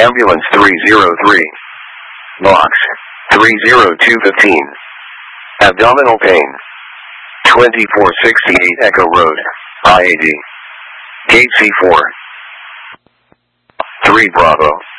Ambulance 303. Box 30215. Abdominal pain. 2468 Echo Road, IAD. Gate C4. 3 Bravo.